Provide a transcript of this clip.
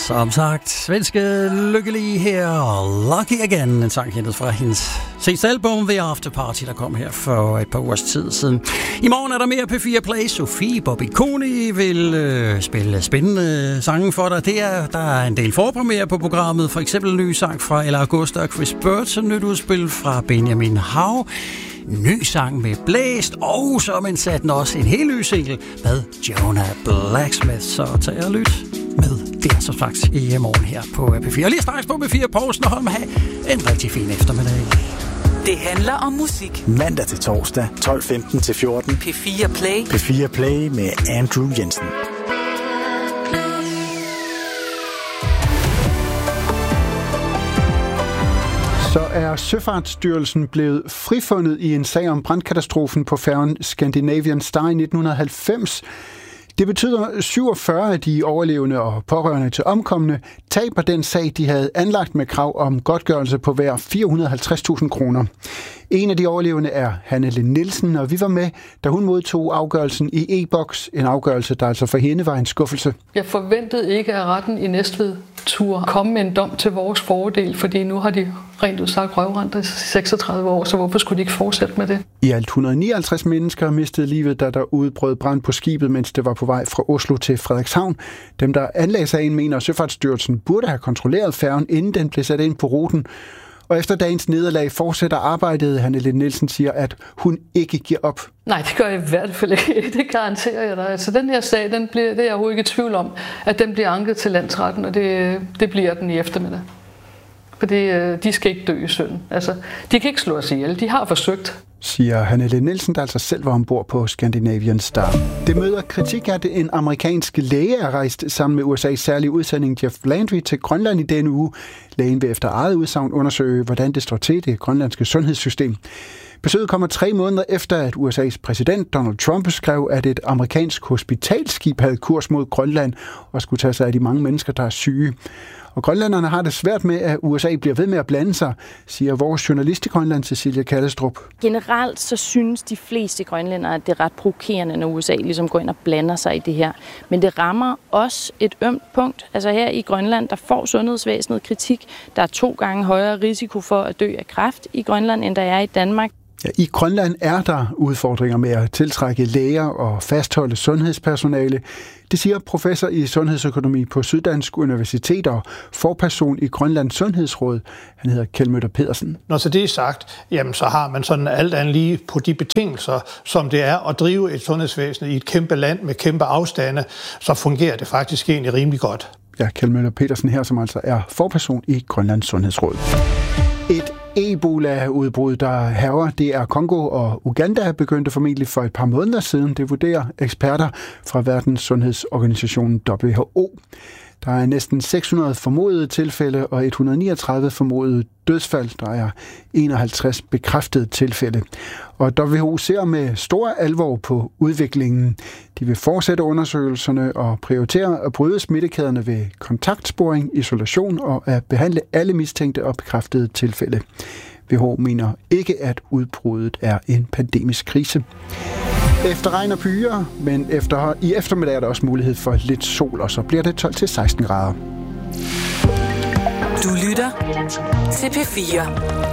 Som sagt, svenske Lykkelige her, Lucky Again, en sang hentet fra hendes sidste album, The After Party, der kom her for et par ugers tid siden. I morgen er der mere P4 Play. Sofie Bobby Koni vil spille spændende sange for dig. Der er en del forpremiere på programmet, for eksempel en ny sang fra Ella Augusta og Chris Burton, nyt udspil fra Benjamin Hav, ny sang med Blæst, og som indsat også en helt ny single med Jonah Blacksmith. Så tag og lyt med. Det er som sagt i morgen her på P4. Og lige straks på P4, Poulsen og Holm. Ha' en rigtig fin eftermiddag. Det handler om musik. Mandag til torsdag, 12:15 til 14. P4 Play. P4 Play med Andrew Jensen. Så er Søfartsstyrelsen blevet frifundet i en sag om brandkatastrofen på færgen Scandinavian Star i 1990. Det betyder, 47 af de overlevende og pårørende til omkomne taber den sag, de havde anlagt med krav om godtgørelse på hver 450.000 kroner. En af de overlevende er Hanne Lind Nielsen, og vi var med, da hun modtog afgørelsen i e-boks. En afgørelse, der altså for hende var en skuffelse. Jeg forventede ikke, at retten i Næstved turde komme med en dom til vores fordel, fordi nu har de rent udsagt røvrendt i 36 år, så hvorfor skulle de ikke fortsætte med det? I alt 159 mennesker mistede livet, da der udbrød brand på skibet, mens det var på vej fra Oslo til Frederikshavn. Dem, der anlagde sagen, mener, at Søfartsstyrelsen burde have kontrolleret færgen, inden den blev sat ind på ruten. Og efter dagens nederlag fortsætter arbejdet. Hanne Lind Nielsen siger, at hun ikke giver op. Nej, det gør jeg i hvert fald ikke. Det garanterer jeg dig. Altså, den her sag, det er jeg overhovedet ikke i tvivl om, at den bliver anket til landsretten, og det bliver den i eftermiddag. For de skal ikke dø i synden. Altså, de kan ikke slå os ihjel. De har forsøgt. Siger Hanne Lind Nielsen, der altså selv var ombord på Scandinavian Star. Det møder kritik, at en amerikansk læge er rejst sammen med USA's særlige udsending Jeff Landry til Grønland i denne uge. Lægen vil efter eget udsagn undersøge, hvordan det står til det grønlandske sundhedssystem. Besøget kommer 3 måneder efter, at USA's præsident Donald Trump skrev, at et amerikansk hospitalskib havde kurs mod Grønland og skulle tage sig af de mange mennesker, der er syge. Og grønlænderne har det svært med, at USA bliver ved med at blande sig, siger vores journalist i Grønland, Cecilia Kallestrup. Generelt så synes de fleste grønlændere, at det er ret provokerende, når USA ligesom går ind og blander sig i det her. Men det rammer også et ømt punkt. Altså her i Grønland, der får sundhedsvæsenet kritik. Der er 2 gange højere risiko for at dø af kræft i Grønland, end der er i Danmark. Ja, i Grønland er der udfordringer med at tiltrække læger og fastholde sundhedspersonale. Det siger professor i sundhedsøkonomi på Syddansk Universitet og forperson i Grønlands Sundhedsråd. Han hedder Kjeld Møller Pedersen. Når så det er sagt, jamen så har man sådan alt andet lige på de betingelser, som det er at drive et sundhedsvæsen i et kæmpe land med kæmpe afstande, så fungerer det faktisk egentlig rimelig godt. Ja, Kjeld Møller Pedersen her, som altså er forperson i Grønlands Sundhedsråd. Et Ebola-udbrud, der hærger, det er Kongo og Uganda, begyndte formentlig for et par måneder siden. Det vurderer eksperter fra Verdens Sundhedsorganisation WHO. Der er næsten 600 formodede tilfælde og 139 formodede dødsfald. Der er 51 bekræftede tilfælde. Og WHO ser med stor alvor på udviklingen. De vil fortsætte undersøgelserne og prioritere at bryde smittekæderne ved kontaktsporing, isolation og at behandle alle mistænkte og bekræftede tilfælde. WHO mener ikke, at udbruddet er en pandemisk krise. Efter regn og byger, men i eftermiddag er der også mulighed for lidt sol, og så bliver det 12-16 grader. Du lytter til P4.